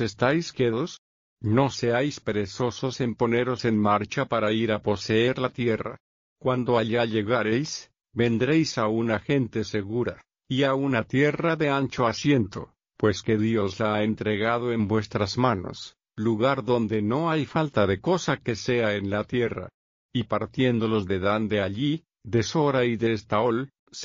¿Estáis quedos? No seáis perezosos en poneros en marcha para ir a poseer la tierra. Cuando allá llegareis, vendréis a una gente segura, y a una tierra de ancho asiento, pues que Dios la ha entregado en vuestras manos, lugar donde no hay falta de cosa que sea en la tierra. Y partiendo los de Dan de allí, de Sora y de Estaol,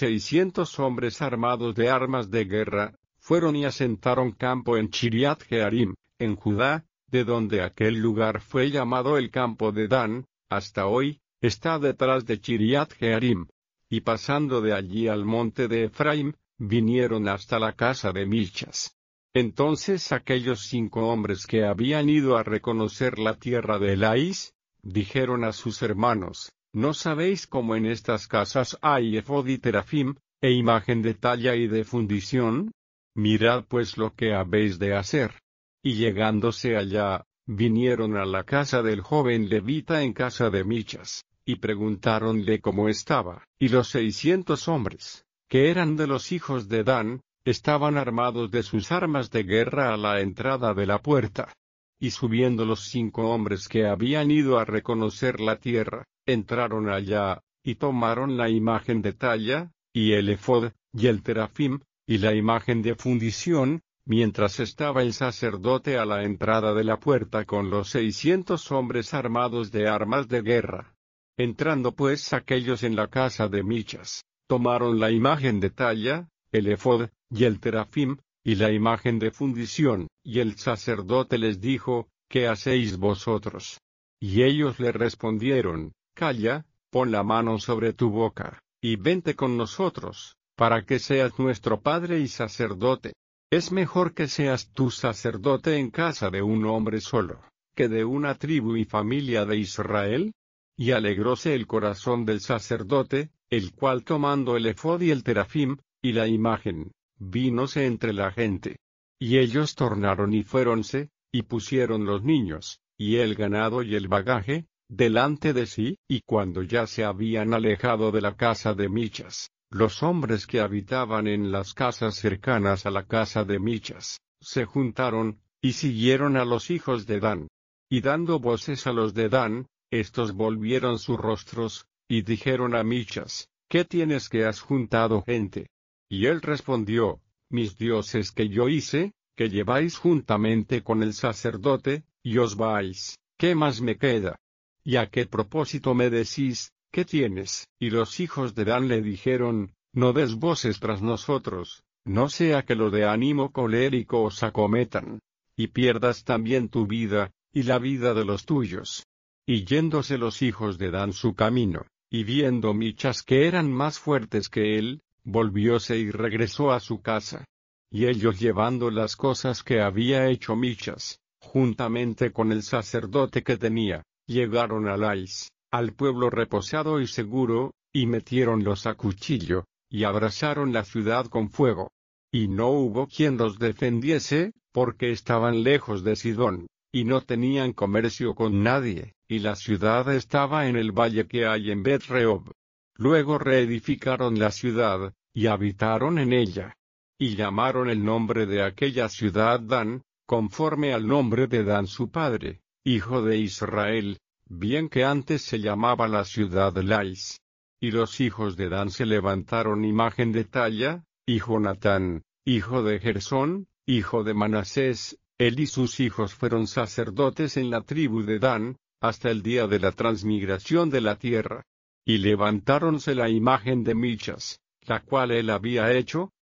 600 hombres armados de armas de guerra, fueron y asentaron campo en Chiriat Jearim, en Judá, de donde aquel lugar fue llamado el campo de Dan, hasta hoy, está detrás de Chiriat Jearim. Y pasando de allí al monte de Efraim, vinieron hasta la casa de Michas. Entonces aquellos 5 hombres que habían ido a reconocer la tierra de Elais, dijeron a sus hermanos: ¿No sabéis cómo en estas casas hay efod y terafim, e imagen de talla y de fundición? Mirad pues lo que habéis de hacer. Y llegándose allá, vinieron a la casa del joven levita en casa de Michas, y preguntáronle cómo estaba, y los 600 hombres, que eran de los hijos de Dan, estaban armados de sus armas de guerra a la entrada de la puerta. Y subiendo los 5 hombres que habían ido a reconocer la tierra, entraron allá, y tomaron la imagen de talla, y el efod, y el terafim, y la imagen de fundición, mientras estaba el sacerdote a la entrada de la puerta con los 600 hombres armados de armas de guerra. Entrando pues aquellos en la casa de Michas, tomaron la imagen de talla, el efod, y el terafim, y la imagen de fundición, y el sacerdote les dijo: ¿Qué hacéis vosotros? Y ellos le respondieron: Calla, pon la mano sobre tu boca, y vente con nosotros, para que seas nuestro padre y sacerdote. Es mejor que seas tú sacerdote en casa de un hombre solo, que de una tribu y familia de Israel. Y alegróse el corazón del sacerdote, el cual tomando el efod y el terafim, y la imagen, vínose entre la gente. Y ellos tornaron y fuéronse, y pusieron los niños, y el ganado y el bagaje, delante de sí, y cuando ya se habían alejado de la casa de Michas, los hombres que habitaban en las casas cercanas a la casa de Michas, se juntaron, y siguieron a los hijos de Dan. Y dando voces a los de Dan, estos volvieron sus rostros, y dijeron a Michas: ¿Qué tienes que has juntado gente? Y él respondió: Mis dioses que yo hice, que lleváis juntamente con el sacerdote, y os vais, ¿qué más me queda? ¿Y a qué propósito me decís: ¿qué tienes? Y los hijos de Dan le dijeron: No des voces tras nosotros, no sea que lo de ánimo colérico os acometan, y pierdas también tu vida, y la vida de los tuyos. Y yéndose los hijos de Dan su camino, y viendo Michas que eran más fuertes que él, volvióse y regresó a su casa. Y ellos llevando las cosas que había hecho Michas, juntamente con el sacerdote que tenía, llegaron a Lais, al pueblo reposado y seguro, y metiéronlos a cuchillo, y abrasaron la ciudad con fuego. Y no hubo quien los defendiese, porque estaban lejos de Sidón, y no tenían comercio con nadie, y la ciudad estaba en el valle que hay en Bet-Rehob. Luego reedificaron la ciudad, y habitaron en ella. Y llamaron el nombre de aquella ciudad Dan, conforme al nombre de Dan su padre, hijo de Israel, bien que antes se llamaba la ciudad Lais. Y los hijos de Dan se levantaron imagen de talla, y Jonatán, hijo de Gersón, hijo de Manasés, él y sus hijos fueron sacerdotes en la tribu de Dan, hasta el día de la transmigración de la tierra. Y levantáronse la imagen de Michas, la cual él había hecho,